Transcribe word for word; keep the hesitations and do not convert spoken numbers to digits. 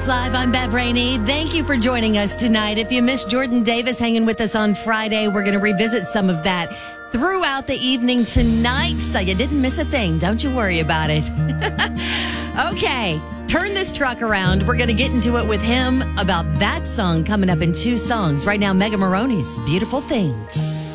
Live. I'm Bev Rainey. Thank you for joining us tonight. If you missed Jordan Davis hanging with us on Friday, we're going to revisit some of that throughout the evening tonight. So you didn't miss a thing. Don't you worry about it. Okay, turn this truck around. We're going to get into it with him about that song coming up in two songs. Right now, Mega Maroney's Beautiful Things.